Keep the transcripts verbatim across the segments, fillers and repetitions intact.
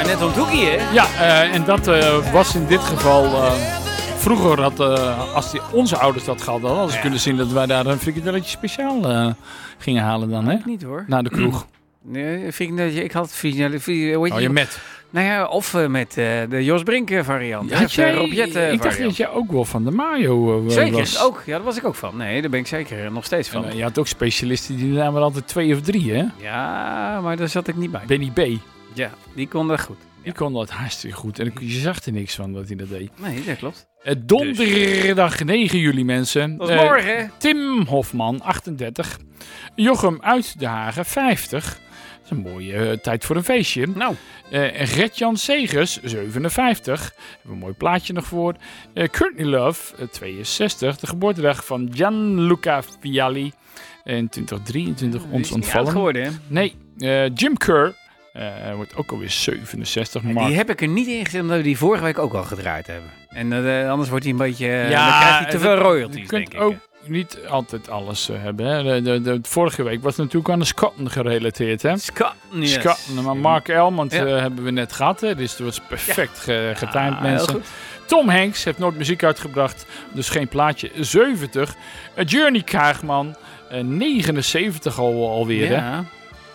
Ja, net om het hoekje, hè? Ja, uh, en dat uh, was in dit geval... Uh, vroeger, had, uh, als die, onze ouders dat gehad hadden, hadden ze ja. kunnen zien dat wij daar een frikadelletje speciaal uh, gingen halen dan, hè? Ik niet, hoor. Naar de kroeg. Nee, frikadelletje, ik had frikadelletje... Oh, je met? Nou ja, of uh, met uh, de Jos Brink variant. Ja, had jij, Rob Jet ik variant. dacht dat jij ook wel van de mayo uh, zeker, was. ook. Ja, daar was ik ook van. Nee, daar ben ik zeker nog steeds van. En, uh, je had ook specialisten die namen altijd twee of drie, hè? Ja, maar daar zat ik niet bij. Benny B. Ja, die kon dat goed. Die ja. kon dat hartstikke goed. En je zag er niks van dat hij dat deed. Nee, dat klopt. Uh, donderdag dus. negen juli, mensen. Dat is uh, morgen. Tim Hofman, achtendertig. Jochem uit de Hagen, vijftig. Dat is een mooie uh, tijd voor een feestje. Nou. Uh, Gert-Jan Segers, zevenenvijftig. Hebben we een mooi plaatje nog voor. Uh, Courtney Love, uh, tweeënzestig. De geboortedag van Gianluca Vialli. In twintig drieëntwintig ja, ons ontvallen. Geworden, hè? Nee, uh, Jim Kerr. Uh, wordt ook alweer zevenenzestig. Ja, die heb ik er niet in gezet, omdat we die vorige week ook al gedraaid hebben. En uh, anders wordt hij een beetje... Uh, ja, dan krijgt hij te veel royalties, denk ik. Je kunt ook niet altijd alles uh, hebben. Hè. De, de, de, vorige week was natuurlijk aan de Scotten gerelateerd. Hè? Scotten, yes. Scotten. Maar Mark Elmond ja. uh, hebben we net gehad. Hè. Dus dat was perfect ja. ge, getimed, ja, mensen. Tom Hanks heeft nooit muziek uitgebracht. Dus geen plaatje. zeventig. Uh, Journey Kaagman. Uh, negenenzeventig al, alweer. Ja. Hè.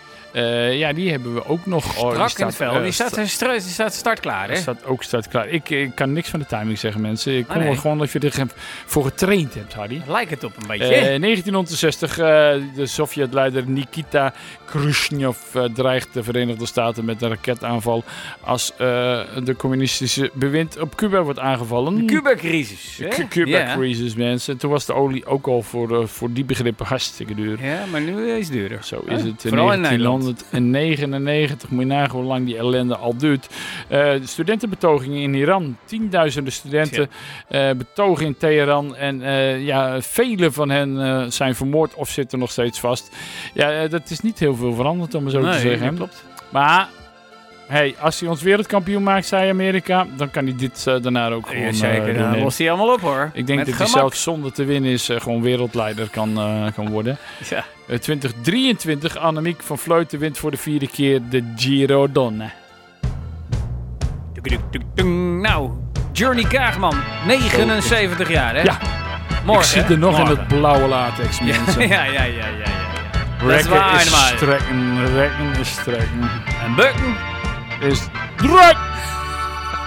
Uh, ja, die hebben we ook nog. Strak oh, die staat, in het vel. Uh, die staat, sta- sta- die staat startklaar, hè? Die staat ook startklaar. Ik, ik kan niks van de timing zeggen, mensen. Ik kom oh, nee. gewoon dat je er voor getraind hebt, Hardy. Lijkt het op een beetje. Uh, negentienhonderdzestig, uh, de Sovjet-leider Nikita Khrushchev uh, dreigt de Verenigde Staten met een raketaanval als uh, de communistische bewind op Cuba wordt aangevallen. De Cuba-crisis. De Cuba-crisis, yeah. mensen. Toen was de olie ook al voor, uh, voor die begrippen hartstikke duur. Ja, maar nu is het duurder. Zo is huh? het. In Vooral negentienhonderdnegenennegentig, moet je nagaan hoe lang die ellende al duurt. Uh, de studentenbetogingen in Iran. Tienduizenden studenten uh, betogen in Teheran. En uh, ja, vele van hen uh, zijn vermoord of zitten nog steeds vast. Ja, uh, dat is niet heel veel veranderd, om het zo nee, te zeggen. Klopt. Maar... Hey, als hij ons wereldkampioen maakt, zei Amerika, dan kan hij dit uh, daarna ook gewoon ja, zeker, uh, doen. Dan lost hij allemaal op, hoor. Ik denk Met dat gemak. hij zelfs zonder te winnen is uh, gewoon wereldleider kan, uh, kan worden. Ja. Uh, twintig drieëntwintig, Annemiek van Vleuten wint voor de vierde keer de Giro Donne. Nou, Journey Kaagman, negenenzeventig jaar, hè? Ja, morgen, ik zie er nog morgen. In het blauwe latex, mensen. ja, ja, ja, ja, ja. ja. Rekken is strekken, rekken is strekken. En bukken is druk.